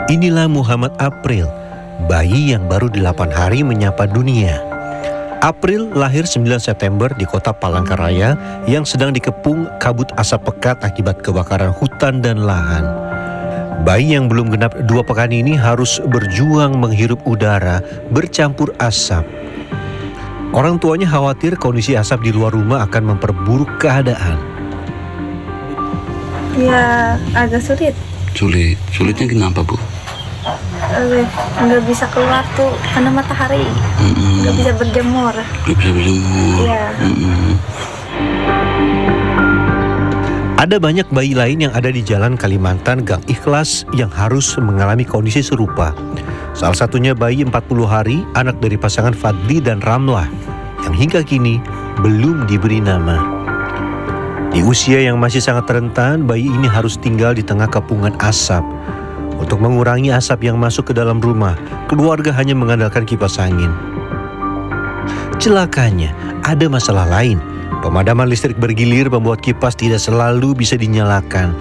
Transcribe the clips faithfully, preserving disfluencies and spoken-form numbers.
Inilah Muhammad April, bayi yang baru delapan hari menyapa dunia. April lahir sembilan September di kota Palangkaraya yang sedang dikepung kabut asap pekat akibat kebakaran hutan dan lahan. Bayi yang belum genap dua pekan ini harus berjuang menghirup udara bercampur asap. Orang tuanya khawatir kondisi asap di luar rumah akan memperburuk keadaan. Ya, agak sulit. Sulit, sulitnya kenapa, Bu? Eh, nggak bisa keluar tuh karena matahari, Mm-mm. nggak bisa berjemur. Nggak bisa berjemur. Iya. Mm-mm. Ada banyak bayi lain yang ada di Jalan Kalimantan Gang Ikhlas yang harus mengalami kondisi serupa. Salah satunya bayi empat puluh hari, anak dari pasangan Fadli dan Ramlah, yang hingga kini belum diberi nama. Di usia yang masih sangat rentan, bayi ini harus tinggal di tengah kepungan asap. Untuk mengurangi asap yang masuk ke dalam rumah, keluarga hanya mengandalkan kipas angin. Celakanya, ada masalah lain. Pemadaman listrik bergilir membuat kipas tidak selalu bisa dinyalakan.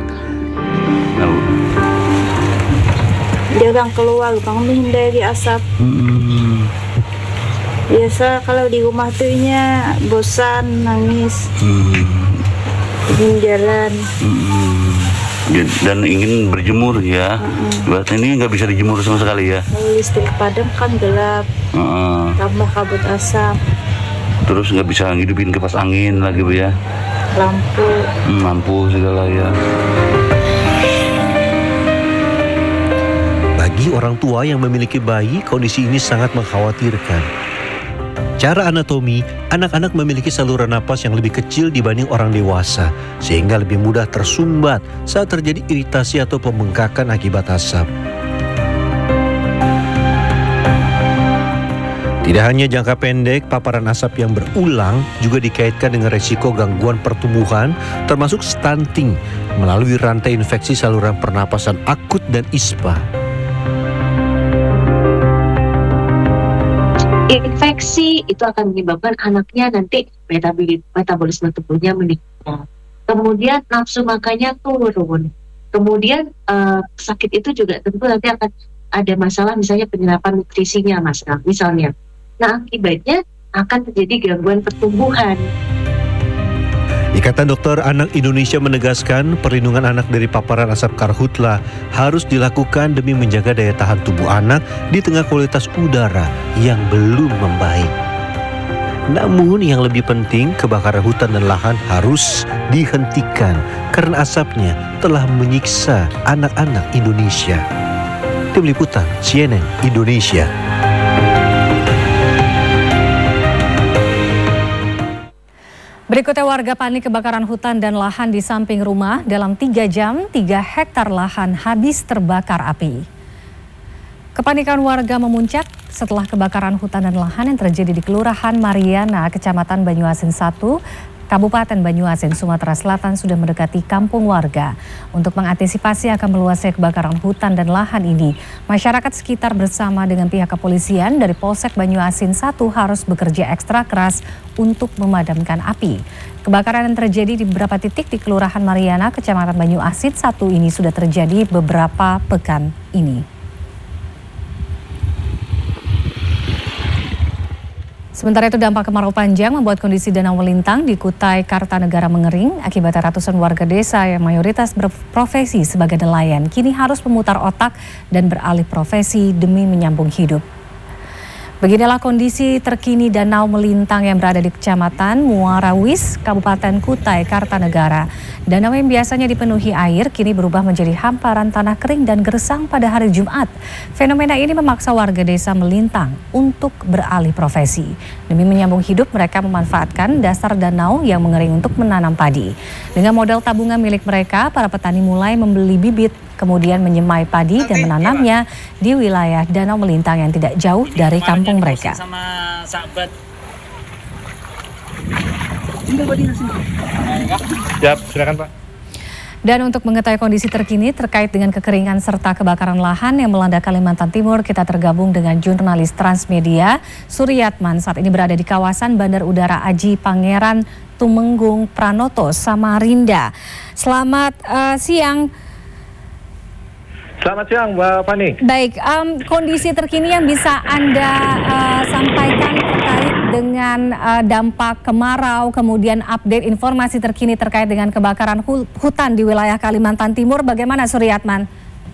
Jarang keluar, bang, menghindari asap. Mm-mm. Biasa kalau di rumah tuhnya bosan, nangis, Mm. ingin jalan. Mm-mm. Dan ingin berjemur ya. Mm-mm. Berarti ini nggak bisa dijemur sama sekali ya. Kalau listrik padam kan gelap, Uh-uh. tambah kabut asap, Terus nggak bisa ngidupin kipas angin lagi, Bu ya. lampu. Hmm, lampu segala ya. Bagi orang tua yang memiliki bayi, kondisi ini sangat mengkhawatirkan. Cara anatomi, anak-anak memiliki saluran napas yang lebih kecil dibanding orang dewasa, sehingga lebih mudah tersumbat saat terjadi iritasi atau pembengkakan akibat asap. Tidak hanya jangka pendek, paparan asap yang berulang juga dikaitkan dengan resiko gangguan pertumbuhan, termasuk stunting, melalui rantai infeksi saluran pernapasan akut dan ispa. Infeksi itu akan menyebabkan anaknya nanti metabolisme tubuhnya meningkat. Kemudian nafsu makannya turun. Kemudian uh, sakit itu juga tentu nanti akan ada masalah misalnya penyerapan nutrisinya masalah misalnya. Nah, akibatnya akan terjadi gangguan pertumbuhan. Ikatan Dokter Anak Indonesia menegaskan perlindungan anak dari paparan asap karhutla harus dilakukan demi menjaga daya tahan tubuh anak di tengah kualitas udara yang belum membaik. Namun yang lebih penting, kebakaran hutan dan lahan harus dihentikan karena asapnya telah menyiksa anak-anak Indonesia. Tim Liputan C N N Indonesia. Berikutnya, warga panik kebakaran hutan dan lahan di samping rumah. Dalam tiga jam, tiga hektar lahan habis terbakar api. Kepanikan warga memuncak setelah kebakaran hutan dan lahan yang terjadi di Kelurahan Mariana, Kecamatan Banyuasin satu, Kabupaten Banyuasin, Sumatera Selatan sudah mendekati kampung warga. Untuk mengantisipasi akan meluasnya kebakaran hutan dan lahan ini, masyarakat sekitar bersama dengan pihak kepolisian dari Polsek Banyuasin satu harus bekerja ekstra keras untuk memadamkan api. Kebakaran yang terjadi di beberapa titik di Kelurahan Mariana, Kecamatan Banyuasin satu ini sudah terjadi beberapa pekan ini. Sementara itu, dampak kemarau panjang membuat kondisi danau melintang di Kutai Kartanegara mengering. Akibatnya ratusan warga desa yang mayoritas berprofesi sebagai nelayan kini harus memutar otak dan beralih profesi demi menyambung hidup. Beginilah kondisi terkini danau melintang yang berada di Kecamatan Muarawis, Kabupaten Kutai Kartanegara. Danau yang biasanya dipenuhi air kini berubah menjadi hamparan tanah kering dan gersang pada hari Jumat. Fenomena ini memaksa warga desa melintang untuk beralih profesi. Demi menyambung hidup, mereka memanfaatkan dasar danau yang mengering untuk menanam padi. Dengan modal tabungan milik mereka, para petani mulai membeli bibit, kemudian menyemai padi dan menanamnya di wilayah danau melintang yang tidak jauh dari kampung mereka. Sama sahabat. Ya, silakan Pak. Dan untuk mengetahui kondisi terkini terkait dengan kekeringan serta kebakaran lahan yang melanda Kalimantan Timur, kita tergabung dengan jurnalis Transmedia Suryatman. Saat ini berada di kawasan Bandar Udara Aji Pangeran Tumenggung Pranoto, Samarinda. Selamat uh, siang. Selamat siang, Mbak Fani. Baik, um, kondisi terkini yang bisa Anda uh, sampaikan terkait dengan uh, dampak kemarau, kemudian update informasi terkini terkait dengan kebakaran hu hutan di wilayah Kalimantan Timur, bagaimana Suryatman?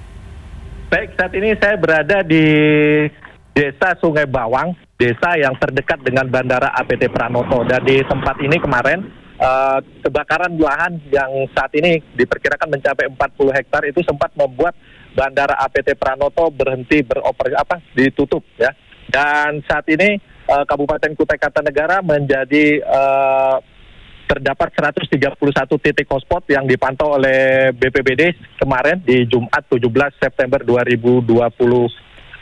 Baik, saat ini saya berada di Desa Sungai Bawang, desa yang terdekat dengan Bandara A P T Pranoto. Dan di tempat ini kemarin uh, kebakaran lahan yang saat ini diperkirakan mencapai empat puluh hektar itu sempat membuat Bandara A P T Pranoto berhenti beroperasi apa ditutup ya. Dan saat ini uh, Kabupaten Kutai Kartanegara menjadi uh, terdapat seratus tiga puluh satu titik hotspot yang dipantau oleh B P B D kemarin di Jumat tujuh belas September dua ribu dua puluh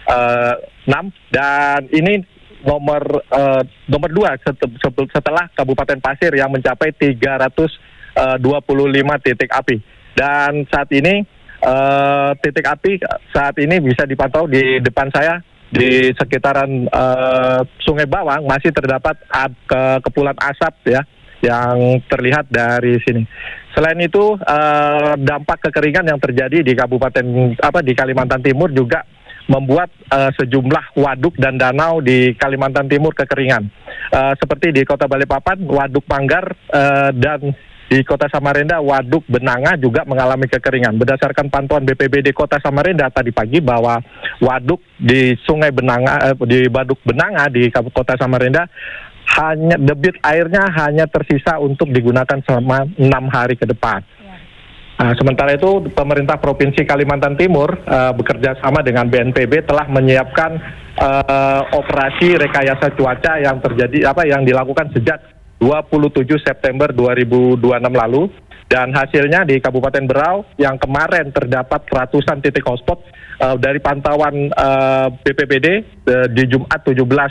enam, dan ini nomor uh, nomor dua setelah Kabupaten Pasir yang mencapai tiga ratus dua puluh lima titik api. Dan saat ini Uh, titik api saat ini bisa dipantau di depan saya di sekitaran uh, Sungai Bawang masih terdapat ke kepulan asap ya yang terlihat dari sini. Selain itu uh, dampak kekeringan yang terjadi di Kabupaten apa di Kalimantan Timur juga membuat uh, sejumlah waduk dan danau di Kalimantan Timur kekeringan. Uh, seperti di Kota Balikpapan, Waduk Manggar uh, dan di Kota Samarinda, Waduk Benanga juga mengalami kekeringan. Berdasarkan pantauan B P B D Kota Samarinda tadi pagi bahwa waduk di Sungai Benanga, eh, di Waduk Benanga di Kota Samarinda hanya debit airnya hanya tersisa untuk digunakan selama enam hari ke depan. Nah, sementara itu pemerintah Provinsi Kalimantan Timur uh, bekerja sama dengan B N P B telah menyiapkan uh, operasi rekayasa cuaca yang terjadi apa yang dilakukan sejak dua puluh tujuh September dua ribu dua puluh enam lalu, dan hasilnya di Kabupaten Berau yang kemarin terdapat ratusan titik hotspot uh, dari pantauan uh, B P B D uh, di Jumat tujuh belas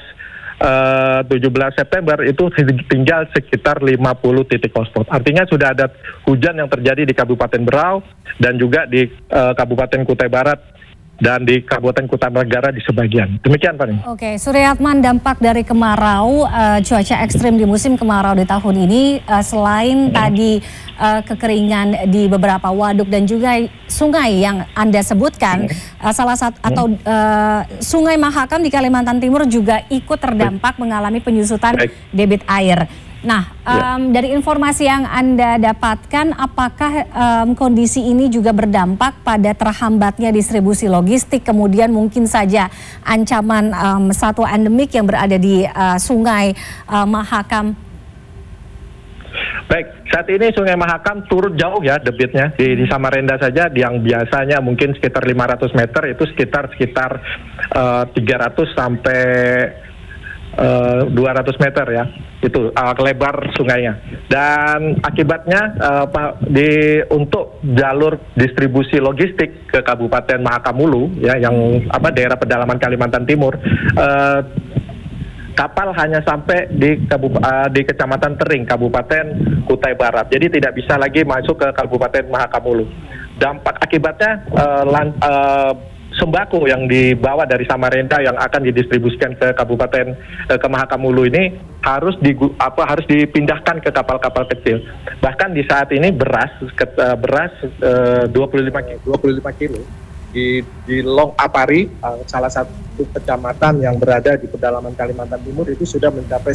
September itu tinggal sekitar lima puluh titik hotspot. Artinya sudah ada hujan yang terjadi di Kabupaten Berau dan juga di uh, Kabupaten Kutai Barat dan di Kabupaten Kartanegara di sebagian. Demikian, Pak. Oke, Suryatman, dampak dari kemarau, uh, cuaca ekstrim di musim kemarau di tahun ini, uh, selain hmm. tadi uh, kekeringan di beberapa waduk dan juga sungai yang Anda sebutkan, hmm. uh, salah satu atau uh, Sungai Mahakam di Kalimantan Timur juga ikut terdampak mengalami penyusutan Baik. debit air. Nah, um, ya. dari informasi yang Anda dapatkan, apakah um, kondisi ini juga berdampak pada terhambatnya distribusi logistik, kemudian mungkin saja ancaman um, satwa endemik yang berada di uh, Sungai uh, Mahakam? Baik, saat ini Sungai Mahakam turun jauh ya debitnya. Di, di Samarinda saja yang biasanya mungkin sekitar lima ratus meter itu sekitar sekitar uh, tiga ratus sampai Uh, dua ratus meter ya, itu uh, lebar sungainya. Dan akibatnya uh, di untuk jalur distribusi logistik ke Kabupaten Mahakam Hulu ya, yang apa daerah pedalaman Kalimantan Timur, uh, kapal hanya sampai di Kabup uh, di Kecamatan Tering, Kabupaten Kutai Barat. Jadi tidak bisa lagi masuk ke Kabupaten Mahakam Hulu. Dampak akibatnya uh, lan, uh, sembako yang dibawa dari Samarinda yang akan didistribusikan ke Kabupaten eh, ke Mahakam Hulu ini harus di apa harus dipindahkan ke kapal-kapal kecil. Bahkan di saat ini beras ke, uh, beras uh, dua puluh lima kilo di di Long Apari, uh, salah satu kecamatan yang berada di pedalaman Kalimantan Timur itu sudah mencapai